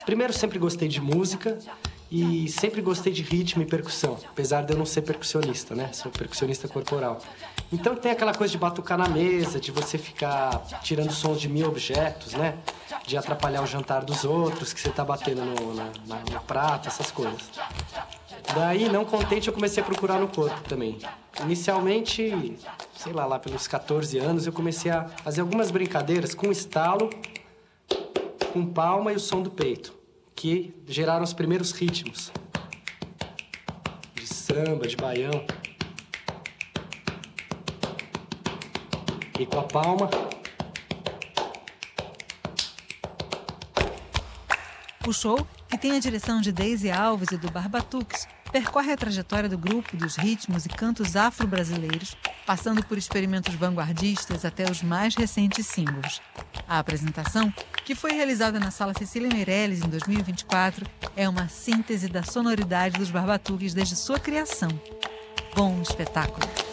Primeiro, sempre gostei de música e sempre gostei de ritmo e percussão, apesar de eu não ser percussionista, né? Sou percussionista corporal. Então tem aquela coisa de batucar na mesa, de você ficar tirando sons de mil objetos, né? De atrapalhar o jantar dos outros, que você tá batendo no prato, essas coisas. Daí, não contente, eu comecei a procurar no corpo também. Inicialmente, sei lá pelos 14 anos, eu comecei a fazer algumas brincadeiras com estalo, com palma e o som do peito, que geraram os primeiros ritmos de samba, de baião. E com a palma. O show, que tem a direção de Daisy Alves e do Barbatuques, percorre a trajetória do grupo dos ritmos e cantos afro-brasileiros, passando por experimentos vanguardistas até os mais recentes símbolos. A apresentação, que foi realizada na Sala Cecília Meirelles em 2024, é uma síntese da sonoridade dos Barbatuques desde sua criação. Bom espetáculo!